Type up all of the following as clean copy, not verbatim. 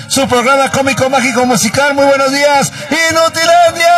su programa cómico, mágico, musical. Muy buenos días, Inutilandia.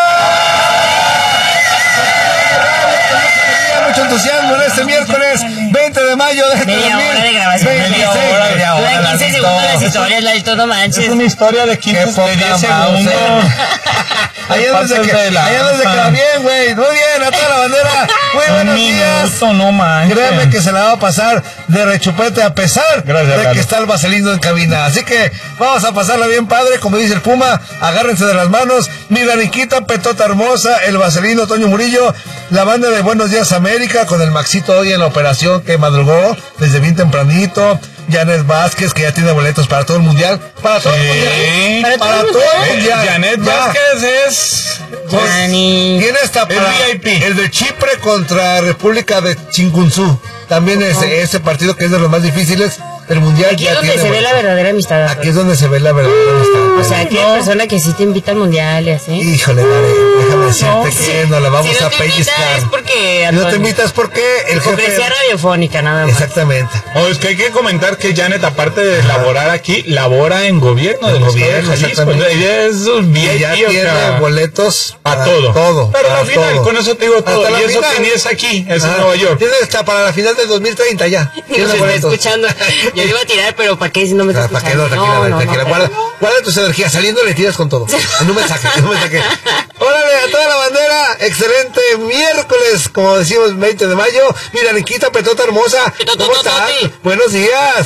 Mucho entusiasmo en este miércoles 20 de mayo de media hora de grabación. Media hora. 15 segundos las historias, Lalito, no manches. Es una historia de 15 de 10 segundos. Allá no se queda bien, güey. Muy bien, a toda la bandera. Muy buenos días. No manches. Créeme que se la va a pasar de rechupete a pesar de que está el Vaselino en cabina. Así que vamos a pasarla bien padre, como dice el Puma. Agárrense de las manos. Mi Daniquita, Petota Hermosa, el Vaselino, Toño Murillo, la banda de Buenos Días América, con el Maxito hoy en la operación que madrugó desde bien tempranito. Janet Vázquez, que ya tiene boletos para todo el mundial. Para todo el mundial. Para todo el mundial. Janet Vázquez es. Tiene hasta para VIP. El de Chipre contra República de Chingunzú. También es ese partido que es de los más difíciles del mundial. Aquí es donde se ve la verdadera amistad. Aquí es donde se ve la verdadera amistad. O sea, aquí hay persona que sí te invita al mundial y así. Híjole, déjame decirte que no la vamos si no a pellizcar. Es porque si no te invitas porque el jefe... Hipocresía radiofónica, nada más. Exactamente. Es que hay que comentar que Janet, aparte de laborar aquí, labora en gobierno del gobierno. Ella es un VIP. Ya tiene boletos para todo. Pero la final, con eso te digo todo. Y eso que ni es aquí, es en Nueva York. Tiene hasta para la final del 2030 ya. Yo lo estoy escuchando. Yo iba a tirar, pero ¿para qué si no me está escuchando? ¿Para qué no? Tranquila. Guarda tus energías. Saliendo le tiras con todo. En un mensaje. Órale, a toda la bandera. Excelente miércoles, como decimos, 20 de mayo. Mira, Niquita, Petota Hermosa. ¿Cómo estás? Buenos días.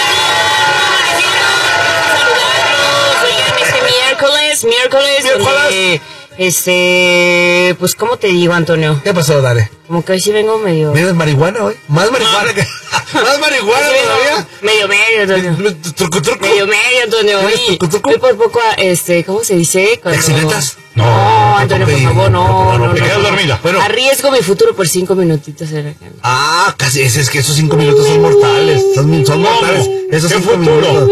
Miércoles. Pues, ¿cómo te digo, Antonio? ¿Qué pasó, Dale? Como que hoy sí vengo medio... ¿Vienes marihuana hoy? ¿Más marihuana que...? ¿Más marihuana todavía? Medio, Antonio. ¿Truco? Medio, Antonio. Hoy por poco, ¿cómo se dice? ¿Accidentas? No, Antonio, por favor, no. Te quedas dormida. Bueno. Arriesgo mi futuro por 5 minutitos en la cama. Casi, es que esos 5 minutos son mortales. Son mortales. Esos 5 minutos.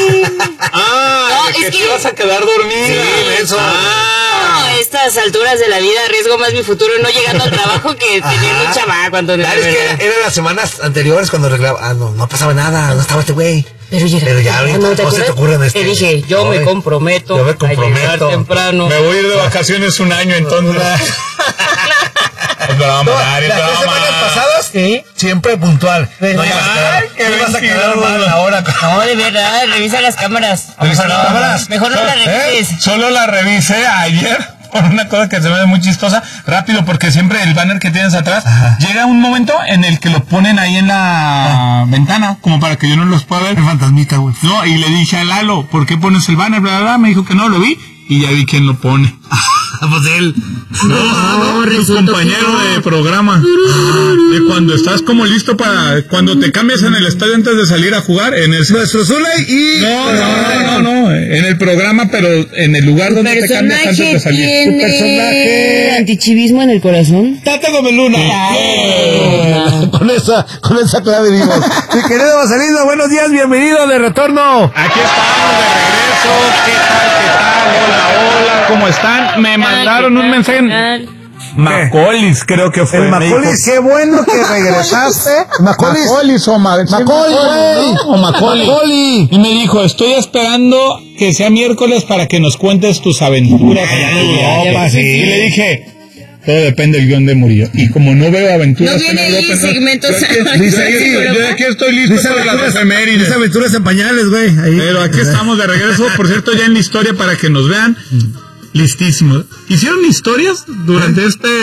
Es que te vas a quedar dormida. Sí, eso. A estas alturas de la vida arriesgo más mi futuro no llegando al trabajo que teniendo un chamaco, Antonio. Es que eran las semanas anteriores cuando arreglaba. No pasaba nada, no estaba este güey. Pero ya ahorita no se te ocurren Te dije, yo me comprometo a llegar temprano. Me voy a ir de vacaciones un año, entonces. Las semanas pasadas, siempre puntual. No vas a quedar mal ahora. No, de verdad, revisa las cámaras. Mejor no las revises. Solo la revisé ayer. Por una cosa que se ve muy chistosa, rápido, porque siempre el banner que tienes atrás, llega un momento en el que lo ponen ahí en la ventana, como para que yo no los pueda ver. El fantasmita, güey. No, y le dije a Lalo, ¿por qué pones el banner? Bla, bla, bla. Me dijo que no, lo vi, y ya vi quién lo pone. Pues él. Tu compañero de programa. De cuando estás como listo para... Cuando te cambias en el estadio antes de salir a jugar, en el... Nuestro Zulay y... No. En el programa, pero en el lugar donde te cambias antes de salir. Tu personaje... antichivismo en el corazón. Tata Gomeluna. Con esa clave vivos. Mi querido Vaselino, buenos días, bienvenido de retorno. Aquí estamos de regreso. ¿Qué tal? Hola. ¿Cómo están? Me mandaron un mensaje. Macolis, creo que fue. El Macolis, qué bueno que regresaste. Macolis o Macaulay. Y me dijo, estoy esperando que sea miércoles para que nos cuentes tus aventuras allá en Europa. Y le dije, todo depende del guión de Murillo. Y como no veo aventuras en Europa, segmentos. Yo aquí estoy listo para las efemérides. Dice aventuras en pañales, güey. Pero aquí estamos de regreso. Por cierto, ya en la historia para que nos vean. Listísimo. ¿Hicieron historias durante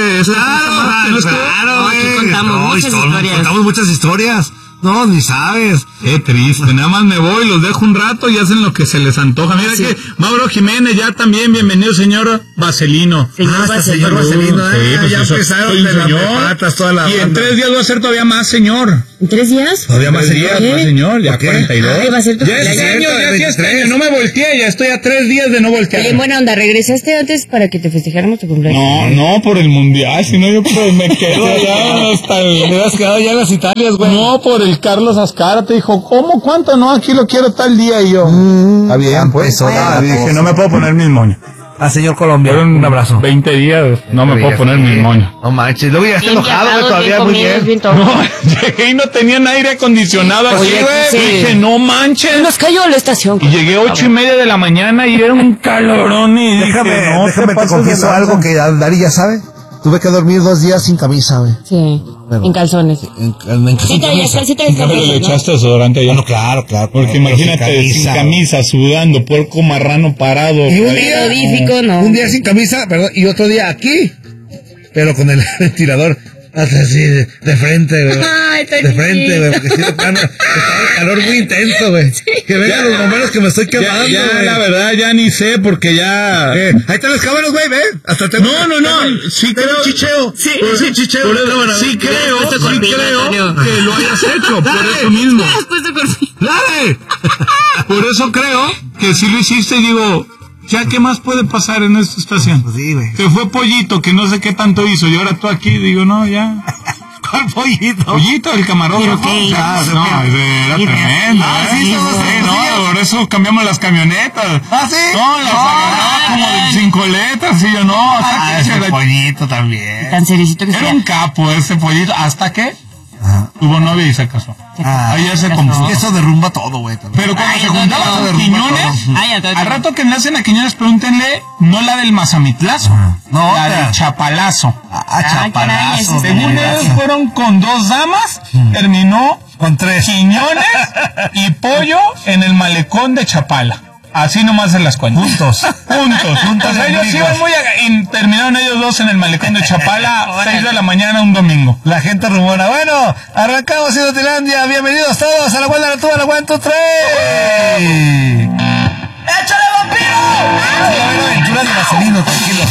Claro, güey. Contamos muchas historias. No, ni sabes. Qué triste. Nada más me voy, los dejo un rato y hacen lo que se les antoja. Mira que Mauro Jiménez ya también. Bienvenido, señor Vaselino. Señor Vaselino. Ya empezaron de las patas toda la... Y en 3 días va a ser todavía más, señor. ¿En 3 días? Todavía más señor. Ya 42. Ay, va a ser tu ya este año. No me volteé, ya estoy a 3 días de no voltear. Oye, buena onda, ¿regresaste antes para que te festejáramos tu cumpleaños? No, por el mundial. Si no, yo me quedo allá hasta el... ¿Te has quedado ya en las Italias, güey? No, por el Carlos Azcara. Te dijo, ¿cómo? ¿Cuánto? No, aquí lo quiero tal día. Y yo, está bien, pues. Dije, no me puedo poner mis moños. al señor Colombia. Fueron Un abrazo. 20 días, no me puedo poner mi moño. No manches, luego ya está enojado, güey, todavía muy bien. No, llegué y no tenían aire acondicionado aquí, Oye, güey. sí. Dije, no manches. Nos cayó la estación. Y llegué 8:30 de la mañana y era un calorón y Déjame dije, te confieso algo que Dari ya sabe. Tuve que dormir 2 días sin camisa, güey. Sí, Bueno. en calzones. Sí le echaste desodorante allá. Bueno, claro. Porque pero imagínate, sin camisa, sudando, puerco marrano parado. Y un día, Terrorífico, no. un día sin camisa, perdón, y otro día aquí, pero con el ventilador hasta así de frente, güey. Ay, tan de frente, güey, porque sí, de plano, estaba el calor muy intenso, güey. Que vengan los bomberos que me estoy quemando, Ya, güey. la verdad, ya ni sé, porque ya... Ahí están los cámaras, güey, ve. Hasta tengo, Sí tengo un chicheo. Sí, Sí, chicheo. Sí creo Antonio. que lo hayas hecho, por eso mismo. Has puesto corpiño. ¡Dale! Por eso creo que si lo hiciste, digo, ¿ya qué más puede pasar en esta estación? Pues sí, güey. Se fue Pollito, que no sé qué tanto hizo, y ahora tú aquí, digo, no, ya. ¿Cuál pollito? Pollito, el camarógrafo. ¿Pero qué? No, ese era tremendo. sí, no, por eso cambiamos las camionetas. ¿Ah, sí? No, las agarraba como de 5 coletas, y yo, no, hasta que ese pollito también. Tan seriecito que era sea. un capo ese Pollito, hasta que tuvo novia y se casó. Ayer se compró. Eso derrumba todo, güey. Pero cuando Ay, se no, juntaban no, con derrumba Quiñones, todo. Ay, Antonio. al rato que enlacen a Quiñones, pregúntenle, no la del Mazamitlazo, No, la otra. del Chapalazo. caray, Chapalazo. eso está Según bien. ellos fueron con 2 damas, terminó Con 3. Quiñones y Pollo en el malecón de Chapala. Así nomás se las cuento. Juntos. Juntos. O sea, ellos amigos. iban y terminaron ellos 2 en el malecón de Chapala, 6 de la mañana un domingo. La gente rumora. Bueno, arrancamos en Hotelandia. Bienvenidos todos a la Guardia de la Tuba, la Guanto 3. ¡Échale, vampiro! Se va a ver aventuras de Marcelino, tranquilos.